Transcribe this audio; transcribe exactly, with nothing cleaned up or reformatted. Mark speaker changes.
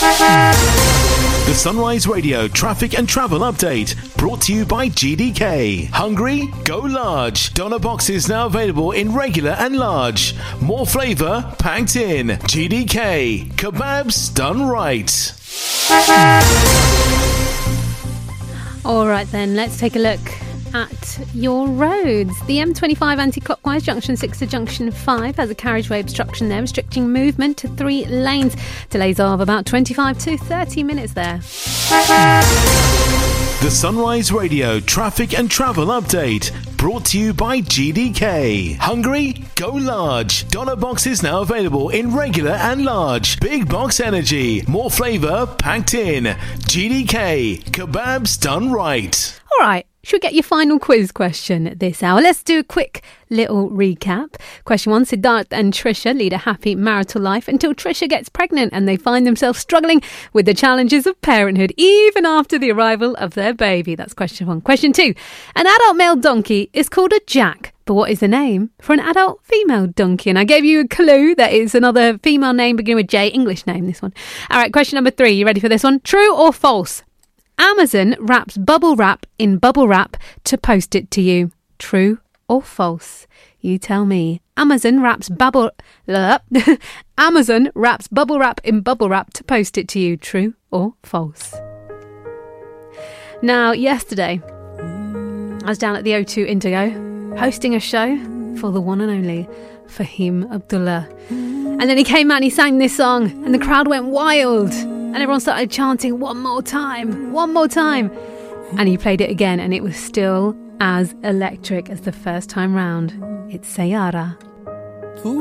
Speaker 1: The Sunrise Radio traffic and travel update brought to you by G D K. Hungry? Go large. Doner boxes now available in regular and large. More flavour packed in. G D K. Kebabs done right.
Speaker 2: All right then, let's take a look at your roads. The M twenty-five anti-clockwise, junction six to junction five, has a carriageway obstruction there, restricting movement to three lanes. Delays of about twenty-five to thirty minutes there.
Speaker 1: The Sunrise Radio traffic and travel update brought to you by G D K. Hungry? Go large. Doner boxes now available in regular and large. Big box energy. More flavour packed in. G D K. Kebabs done right.
Speaker 2: All right. Should we get your final quiz question at this hour? Let's do a quick little recap. Question one, Siddharth and Trisha lead a happy marital life until Trisha gets pregnant and they find themselves struggling with the challenges of parenthood even after the arrival of their baby. That's question one. Question two, an adult male donkey is called a jack, but what is the name for an adult female donkey? And I gave you a clue that it's another female name beginning with J, English name, this one. All right, question number three, you ready for this one? True or false? Amazon wraps bubble wrap in bubble wrap to post it to you. True or false? You tell me. Amazon wraps bubble Amazon wraps bubble wrap in bubble wrap to post it to you. True or false? Now, yesterday, I was down at the O two Indigo hosting a show for the one and only Fahim Abdullah. And then he came out and he sang this song and the crowd went wild. And everyone started chanting, one more time, one more time. And he played it again and it was still as electric as the first time round. It's Sayara.